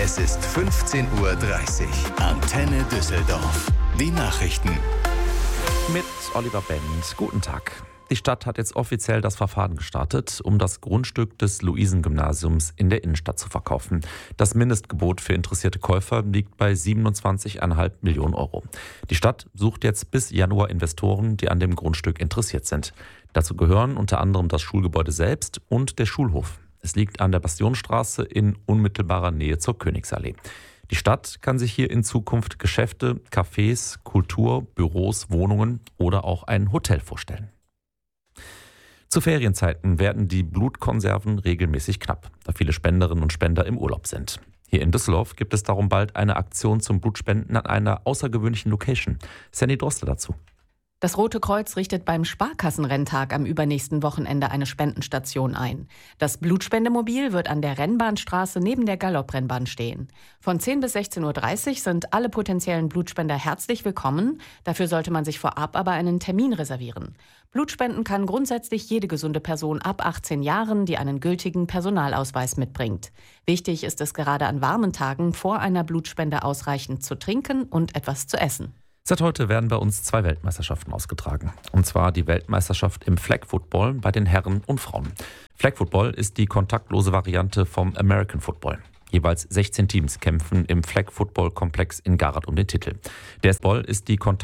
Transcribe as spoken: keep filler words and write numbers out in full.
Es ist fünfzehn Uhr dreißig. Antenne Düsseldorf. Die Nachrichten. Mit Oliver Bend. Guten Tag. Die Stadt hat jetzt offiziell das Verfahren gestartet, um das Grundstück des Luisengymnasiums in der Innenstadt zu verkaufen. Das Mindestgebot für interessierte Käufer liegt bei siebenundzwanzig Komma fünf Millionen Euro. Die Stadt sucht jetzt bis Januar Investoren, die an dem Grundstück interessiert sind. Dazu gehören unter anderem das Schulgebäude selbst und der Schulhof. Es liegt an der Bastionstraße in unmittelbarer Nähe zur Königsallee. Die Stadt kann sich hier in Zukunft Geschäfte, Cafés, Kultur, Büros, Wohnungen oder auch ein Hotel vorstellen. Zu Ferienzeiten werden die Blutkonserven regelmäßig knapp, da viele Spenderinnen und Spender im Urlaub sind. Hier in Düsseldorf gibt es darum bald eine Aktion zum Blutspenden an einer außergewöhnlichen Location. Sandy Droste dazu. Das Rote Kreuz richtet beim Sparkassenrenntag am übernächsten Wochenende eine Spendenstation ein. Das Blutspendemobil wird an der Rennbahnstraße neben der Galopprennbahn stehen. Von zehn bis sechzehn Uhr dreißig sind alle potenziellen Blutspender herzlich willkommen. Dafür sollte man sich vorab aber einen Termin reservieren. Blutspenden kann grundsätzlich jede gesunde Person ab achtzehn Jahren, die einen gültigen Personalausweis mitbringt. Wichtig ist es gerade an warmen Tagen vor einer Blutspende ausreichend zu trinken und etwas zu essen. Seit heute werden bei uns zwei Weltmeisterschaften ausgetragen. Und zwar die Weltmeisterschaft im Flag Football bei den Herren und Frauen. Flag Football ist die kontaktlose Variante vom American Football. Jeweils sechzehn Teams kämpfen im Flag Football Komplex in Garath um den Titel. Der Ball ist die Kontakt